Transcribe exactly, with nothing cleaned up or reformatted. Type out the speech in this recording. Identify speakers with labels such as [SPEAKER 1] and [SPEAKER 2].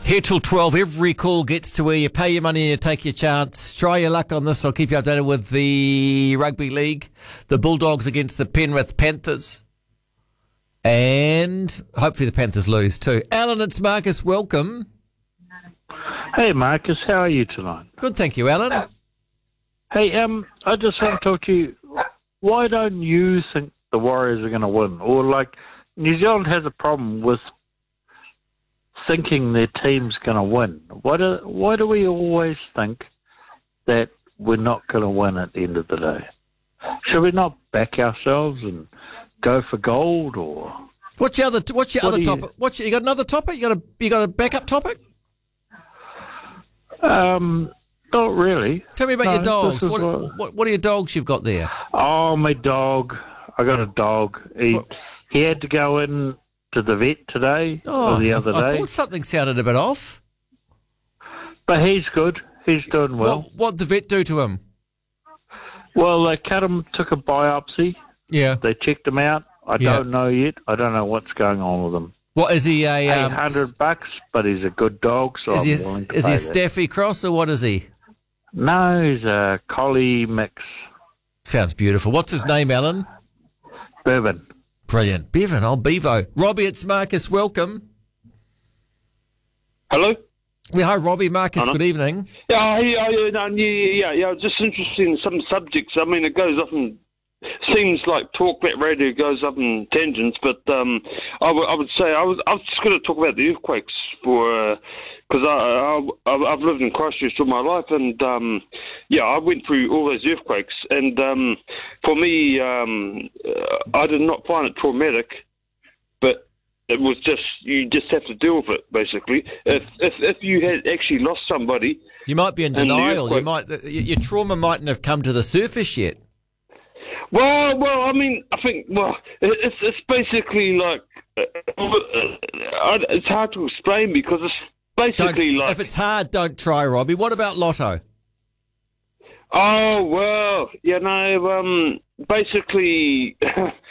[SPEAKER 1] Here till twelve, every call gets to where you pay your money and you take your chance. Try your luck on this. I'll keep you updated with the Rugby League, the Bulldogs against the Penrith Panthers. And hopefully the Panthers lose too. Alan, it's Marcus. Welcome.
[SPEAKER 2] Hey, Marcus. How are you tonight?
[SPEAKER 1] Good, thank you, Alan.
[SPEAKER 2] Hey, um, I just want to talk to you. Why don't you think the Warriors are going to win? Or, like, New Zealand has a problem with thinking their team's going to win. Why do, why do we always think that we're not going to win at the end of the day? Should we not back ourselves and go for gold? Or
[SPEAKER 1] what's your other? What's your
[SPEAKER 2] what
[SPEAKER 1] other
[SPEAKER 2] you,
[SPEAKER 1] topic? What's your, you got another topic? You got a you got a backup topic?
[SPEAKER 2] Um, not really.
[SPEAKER 1] Tell me about
[SPEAKER 2] no,
[SPEAKER 1] your dogs. What,
[SPEAKER 2] what,
[SPEAKER 1] what what are your dogs you've got there?
[SPEAKER 2] Oh, my dog. I got a dog. He
[SPEAKER 1] what?
[SPEAKER 2] he had to go in to the vet today
[SPEAKER 1] Oh,
[SPEAKER 2] or the other
[SPEAKER 1] I, I
[SPEAKER 2] day.
[SPEAKER 1] thought something sounded a bit off.
[SPEAKER 2] But he's good. He's doing well.
[SPEAKER 1] What what did the vet do to him?
[SPEAKER 2] Well, they cut him, took a biopsy.
[SPEAKER 1] Yeah.
[SPEAKER 2] They checked him out. I
[SPEAKER 1] Yeah.
[SPEAKER 2] don't know yet. I don't know what's going on with him.
[SPEAKER 1] What is he? A um,
[SPEAKER 2] Eight hundred bucks, but he's a good dog, so
[SPEAKER 1] is
[SPEAKER 2] I'm
[SPEAKER 1] he
[SPEAKER 2] willing
[SPEAKER 1] a,
[SPEAKER 2] to
[SPEAKER 1] is he
[SPEAKER 2] pay
[SPEAKER 1] a
[SPEAKER 2] that.
[SPEAKER 1] Staffy cross or what is he?
[SPEAKER 2] No, he's a collie mix.
[SPEAKER 1] Sounds beautiful. What's his name, Alan?
[SPEAKER 2] Bourbon.
[SPEAKER 1] Brilliant. Bevan, old Bevo. Robbie, it's Marcus. Welcome.
[SPEAKER 3] Hello?
[SPEAKER 1] Yeah, hi, Robbie. Marcus,
[SPEAKER 3] Hello.
[SPEAKER 1] good evening.
[SPEAKER 3] Yeah, yeah, yeah, no, yeah, yeah, yeah. Just interested in some subjects. I mean, it goes off and seems like talkback radio goes up in tangents, but um, I, w- I would say I was I was just going to talk about the earthquakes for because I, I I've I've lived in Christchurch all my life, and um, yeah, I went through all those earthquakes, and um, for me, um, I did not find it traumatic, but it was just, you just have to deal with it, basically. If if, if you had actually lost somebody...
[SPEAKER 1] You might be in
[SPEAKER 3] the
[SPEAKER 1] denial. You
[SPEAKER 3] earthquake-
[SPEAKER 1] might your your trauma mightn't have come to the surface yet.
[SPEAKER 3] Well, well, I mean, I think, well, it- it's it's basically like... Uh, uh, it's hard to explain because it's basically
[SPEAKER 1] Don't,
[SPEAKER 3] like...
[SPEAKER 1] if it's hard, don't try, Robbie. What about Lotto?
[SPEAKER 3] Oh, well, you know, um, basically,